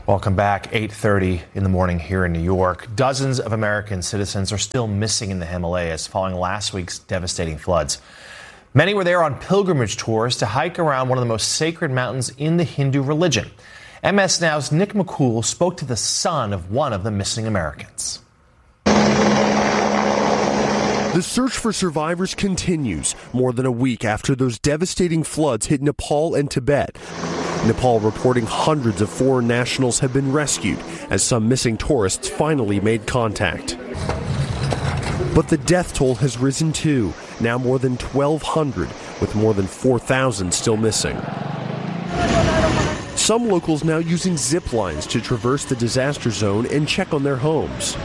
Welcome back. 8:30 in the morning here in New York. Dozens of American citizens are still missing in the Himalayas following last week's devastating floods. Many were there on pilgrimage tours to hike around one of the most sacred mountains in the Hindu religion. MS Now's Nick McCool spoke to the son of one of the missing Americans. The search for survivors continues more than a week after those devastating floods hit Nepal and Tibet. Nepal reporting hundreds of foreign nationals have been rescued as some missing tourists finally made contact. But the death toll has risen too, now more than 1,200, with more than 4,000 still missing. Some locals now using zip lines to traverse the disaster zone and check on their homes.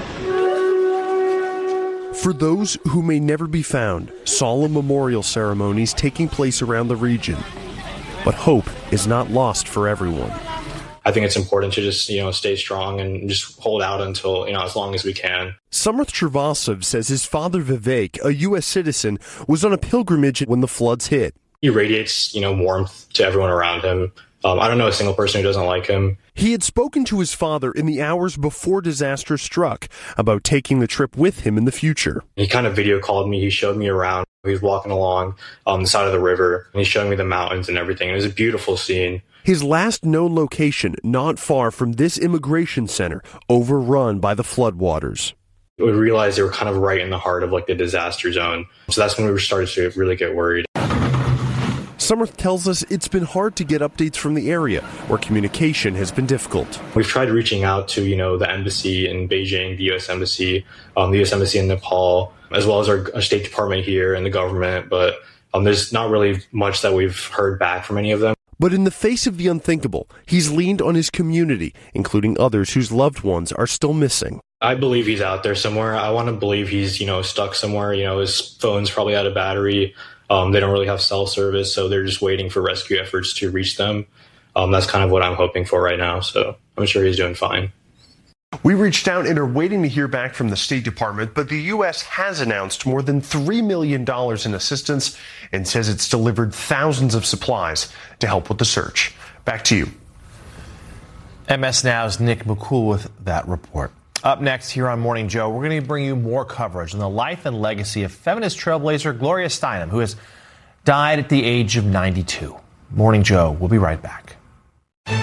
For those who may never be found, solemn memorial ceremonies taking place around the region. But hope is not lost for everyone. I think it's important to just, stay strong and just hold out until, as long as we can. Samarth Srivastav says his father Vivek, a U.S. citizen, was on a pilgrimage when the floods hit. He radiates, warmth to everyone around him. I don't know a single person who doesn't like him. He had spoken to his father in the hours before disaster struck about taking the trip with him in the future. He kind of video called me. He showed me around. He was walking along the side of the river, and he showed me the mountains and everything. It was a beautiful scene. His last known location, not far from this immigration center, overrun by the floodwaters. We realized they were kind of right in the heart of the disaster zone. So that's when we started to really get worried. Samarth tells us it's been hard to get updates from the area, where communication has been difficult. We've tried reaching out to, the embassy in Beijing, the U.S. Embassy in Nepal, as well as our State Department here and the government, but there's not really much that we've heard back from any of them. But in the face of the unthinkable, he's leaned on his community, including others whose loved ones are still missing. I believe he's out there somewhere. I want to believe he's, stuck somewhere. His phone's probably out of battery. They don't really have cell service, so they're just waiting for rescue efforts to reach them. That's kind of what I'm hoping for right now, so I'm sure he's doing fine. We reached out and are waiting to hear back from the State Department, but the U.S. has announced more than $3 million in assistance and says it's delivered thousands of supplies to help with the search. Back to you. MS Now's Nick McCool with that report. Up next here on Morning Joe, we're going to bring you more coverage on the life and legacy of feminist trailblazer Gloria Steinem, who has died at the age of 92. Morning Joe, we'll be right back.